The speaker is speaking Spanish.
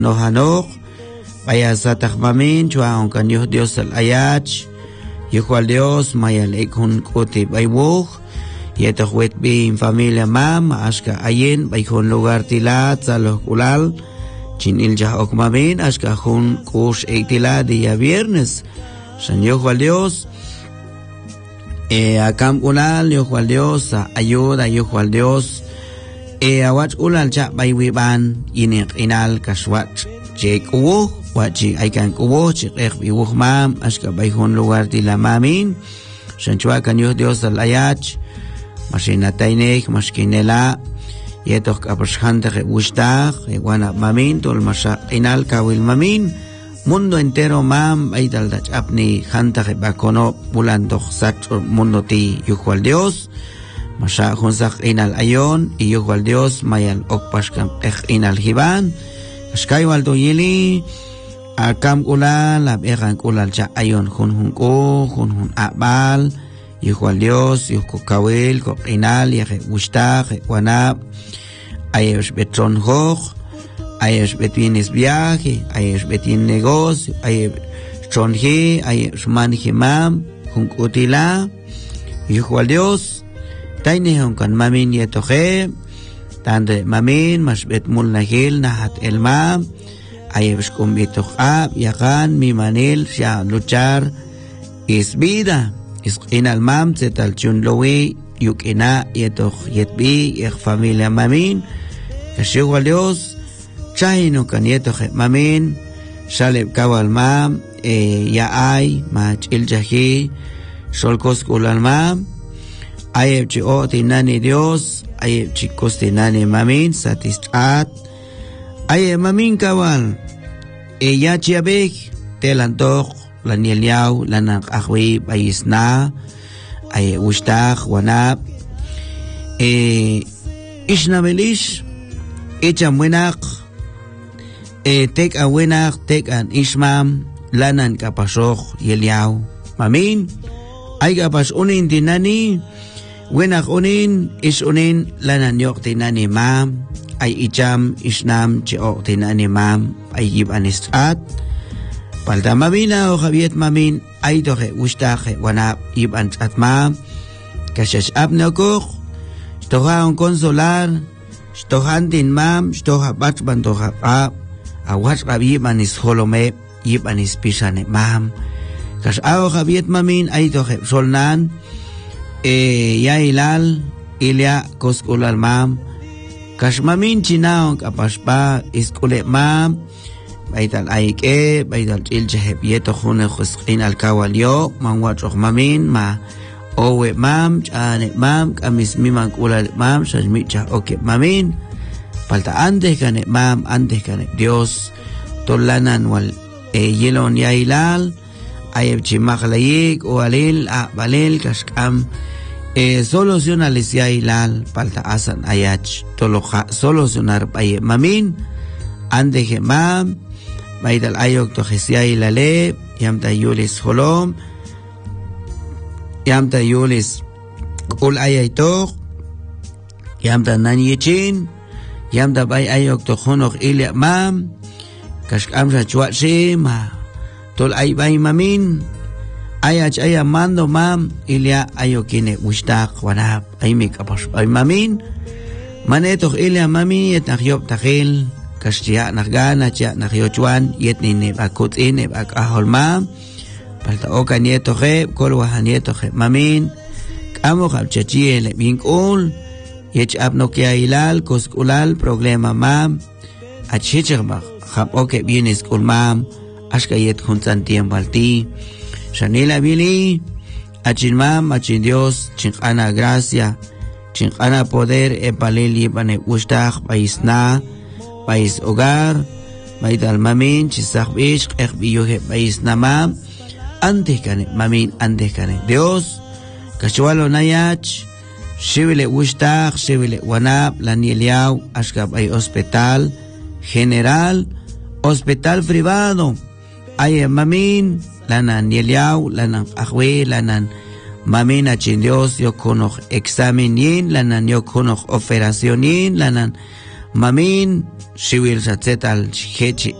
no hanok vaya satah mamin chua onkan yo Dios al ayach yo al Dios mayal ekun kote baywok yeto wet bin familia mam aska ayen baykon lugar tilat saloh kulal chinil jah ok mamin aska hun kush eitila día viernes san yo al Dios akam kulal yo al Dios ayuda yo al Dios awat ulal cha baywiban inek inal kaswat chek uwo wachi aikan uwo chek biwuh mam aska bayhon lugar tila mamin sanchua kan yo Dios al ayach masina tainek maskinela yetok apashanta ke wishtag wana mamin tol masa inal kawil mamin mundo entero mam aidal dach apni hanta ke bakono bulandok sat mundo ti yo al Dios Masya khunsak inal ayon iyo wal Dios mayal okpas kam inal hiban skay wal do yili akam kulal lab ekan kulal cha ayon hun abal iyo wal Dios iyo ko kawil ko inal yake gustak wanap ayos betron hoch ayos betines viaje ayos betin negocio ayos tronje ayos manhimam hun utila iyo wal Dios Taini hong kan mamin yetohe tande mamin mas bet mul nahil nahat elma ayebs kumbitoh ab yakan mi manil siya luchar is vida is inal mam setal chun lowi yuk ina yetoh yetbi yek familia mamin kasyo wal Dios chahino kan yetohe mamin shaleb kawal mam yaay mach iljahi solkos kulal mam ayeb chi o tinani Dios ayeb chikos tinani mamin satisfat ayeb mamin kawal ya chiabek telantok lanielyaw lanak akhwi bayisna ayeb ustak wanap ishnabelish ichamwenak tek awenak tek an ishmam lanan kapasok yelyaw mamin ay kapas unin tinani Wenak unin is unin lanan yok tinani mam ay icham isnam chiok tinani mam ay yib anistat palta mamina o javiet mamin ay toke ustake wanap yib ansat mam kasyash abnakok stoha on konsolar stohan tin mam stoha batban toha ab awat ab yib anis holome yib anis pisane mam kas ao javiet mamin ay toke solnan ya ilal ilya koskulal mam kashmamin chinaong kapaspa iskule mam baital aike baital ilchehep yeto khune khusqin al kawalyo manwachok mamin ma owe mam chane mam kamis miman kulal mam shajmi cha oke mamin palta antes kane mam antes kane Dios tolanan wal yelon ya ilal ayeb chimaklayik o alil balil kashkam solucionales ya ilal palta asan ayach toloja solucionar paye mamin andeje mam baidal ayok to gesia ilale yamta yulis holom yamta yulis ul ayaytok yamta nanyechin yamta bay ayok to khonok ilya mam kashkam sa chuache ma tol ay bay mamin ayach aya mando mam ilya ayokine ustak wanap ay mikapas ay mamin manetok ilya mami yet nakyob takhil kashtiya nakgana tiya nakyochuan yet ninib akut inib ak ahol mam palta oka nieto je kolwahan nieto je mamin kamo kapchachiye le binkul yech abnokia ilal koskulal problema mam achichirmak khap oke bienes kul mam ashka yet juntan tiempo alti Shanila Bili, achin mam, achin Dios, chinkana gracia, chinkana poder, epalili bane ustach, paisna, pais hogar, baidal mamin, chisak bish, ekbiyohe paisna mam, antes kane, mamin, antes kane. Dios, kachwalo nayach, shivile ustach, shivile wanap, lanieliao, ashkap ay hospital, general, hospital privado, ay mamin, lanan yeliaw, lanan akhwe, lanan mamin achin Dios, yo konok examen yin, lanan yo konok operación yin, lanan mamin shiwil satzetal hechi